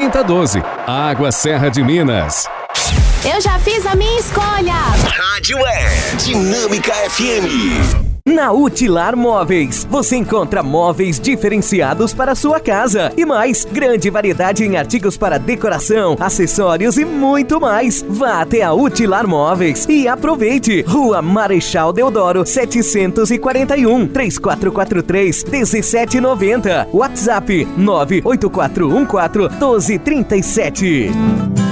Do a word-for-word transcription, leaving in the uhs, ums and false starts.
trinta doze. Água Serra de Minas. Eu já fiz a minha escolha. Rádio é Dinâmica F M. Na Utilar Móveis, você encontra móveis diferenciados para a sua casa e mais, grande variedade em artigos para decoração, acessórios e muito mais. Vá até a Utilar Móveis e aproveite. Rua Marechal Deodoro, setecentos e quarenta e um, três quatro quatro três, um sete nove zero. WhatsApp nove oito quatro um quatro um dois três sete.